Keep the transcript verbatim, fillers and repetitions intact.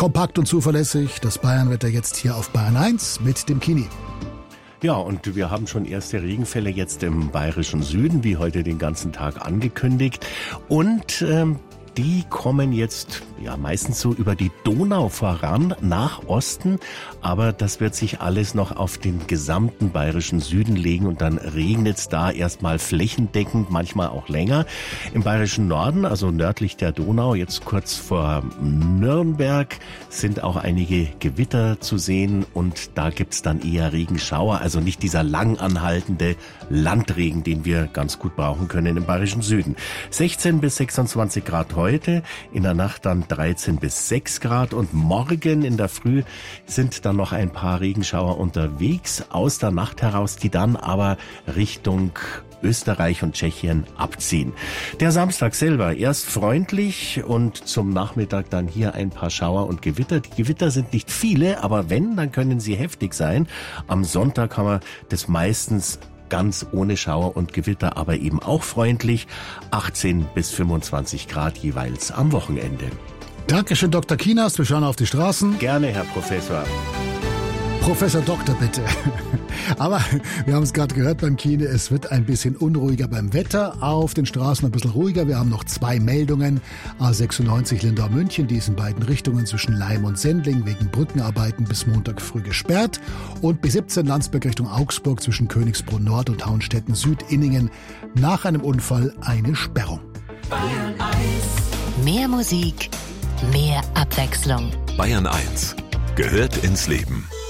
Kompakt und zuverlässig, das Bayernwetter jetzt hier auf Bayern eins mit dem Kini. Ja, und wir haben schon erste Regenfälle jetzt im bayerischen Süden, wie heute den ganzen Tag angekündigt. Und ähm, die kommen jetzt ja meistens so über die Donau voran, nach Osten. Aber das wird sich alles noch auf den gesamten bayerischen Süden legen und dann regnet es da erstmal flächendeckend, manchmal auch länger. Im bayerischen Norden, also nördlich der Donau, jetzt kurz vor Nürnberg, sind auch einige Gewitter zu sehen und da gibt's dann eher Regenschauer, also nicht dieser lang anhaltende Landregen, den wir ganz gut brauchen können im bayerischen Süden. sechzehn bis sechsundzwanzig Grad heute, in der Nacht dann dreizehn bis sechs Grad und morgen in der Früh sind dann noch ein paar Regenschauer unterwegs aus der Nacht heraus, die dann aber Richtung Österreich und Tschechien abziehen. Der Samstag selber erst freundlich und zum Nachmittag dann hier ein paar Schauer und Gewitter. Die Gewitter sind nicht viele, aber wenn, dann können sie heftig sein. Am Sonntag haben wir das meistens ganz ohne Schauer und Gewitter, aber eben auch freundlich. achtzehn bis fünfundzwanzig Grad jeweils am Wochenende. Dankeschön, Doktor Kienast. Wir schauen auf die Straßen. Gerne, Herr Professor. Professor Doktor, bitte. Aber wir haben es gerade gehört beim Kine, es wird ein bisschen unruhiger beim Wetter, auf den Straßen ein bisschen ruhiger. Wir haben noch zwei Meldungen. A sechsundneunzig Lindau-München, die ist in beiden Richtungen zwischen Laim und Sendling wegen Brückenarbeiten bis Montag früh gesperrt. Und B siebzehn Landsberg Richtung Augsburg zwischen Königsbrunn Nord und Hauenstetten Süd-Inningen nach einem Unfall eine Sperrung. Bayern eins. Mehr Musik, mehr Abwechslung. Bayern eins gehört ins Leben.